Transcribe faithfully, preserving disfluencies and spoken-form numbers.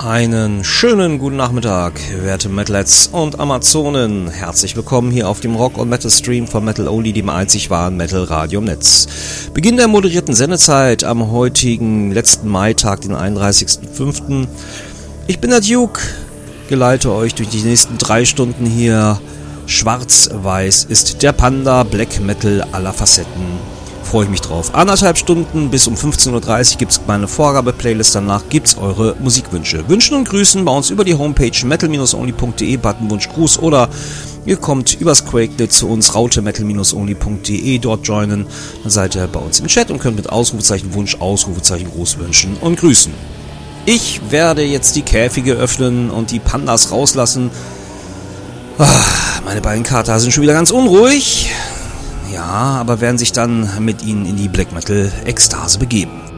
Einen schönen guten Nachmittag, werte Metalheads und Amazonen. Herzlich willkommen hier auf dem Rock- und Metal-Stream von Metal Only, dem einzig wahren Metal-Radio im Netz. Beginn der moderierten Sendezeit am heutigen letzten Maitag, den einunddreißigsten fünften Ich bin der Duke, geleite euch durch die nächsten drei Stunden hier. Schwarz-Weiß ist der Panda, Black Metal aller Facetten. Freue ich mich drauf. Anderthalb Stunden bis um fünfzehn Uhr dreißig gibt es meine Vorgabe-Playlist. Danach gibt es eure Musikwünsche. Wünschen und Grüßen bei uns über die Homepage metal only punkt de, Button Wunsch Gruß, oder ihr kommt übers Quakelet zu uns, raute metal only punkt de, dort joinen. Dann seid ihr bei uns im Chat und könnt mit Ausrufezeichen Wunsch, Ausrufezeichen Gruß wünschen und grüßen. Ich werde jetzt die Käfige öffnen und die Pandas rauslassen. Meine beiden Kater sind schon wieder ganz unruhig. Ja, aber werden sich dann mit ihnen in die Black Metal Ekstase begeben.